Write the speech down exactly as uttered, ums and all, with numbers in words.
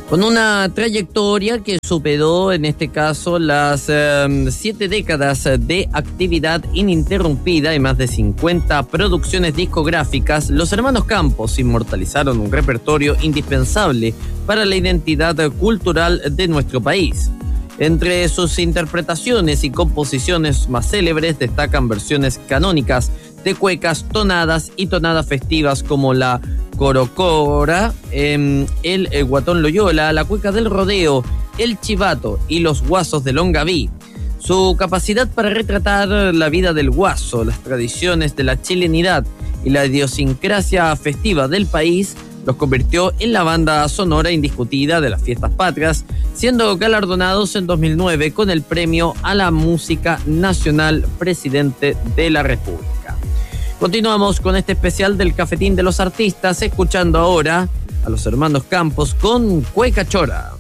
Con una trayectoria que superó, en este caso, las eh, siete décadas de actividad ininterrumpida y más de cincuenta producciones discográficas, los hermanos Campos inmortalizaron un repertorio indispensable para la identidad cultural de nuestro país. Entre sus interpretaciones y composiciones más célebres destacan versiones canónicas de cuecas, tonadas y tonadas festivas como la Corocora, eh, el, el Guatón Loyola, la cueca del rodeo, el chivato y los guasos de Longaví. Su capacidad para retratar la vida del guaso, las tradiciones de la chilenidad y la idiosincrasia festiva del país los convirtió en la banda sonora indiscutida de las fiestas patrias, siendo galardonados en dos mil nueve con el Premio a la Música Nacional Presidente de la República. Continuamos con este especial del Cafetín de los Artistas, escuchando ahora a los hermanos Campos con Cueca Chora.